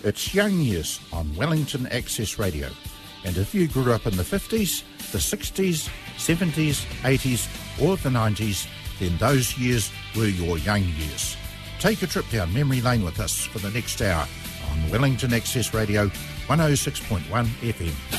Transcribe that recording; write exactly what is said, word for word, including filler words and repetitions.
It's Young Years on Wellington Access Radio. And if you grew up in the fifties, the sixties, seventies, eighties or the nineties, then those years were your young years. Take a trip down memory lane with us for the next hour on Wellington Access Radio one oh six point one F M.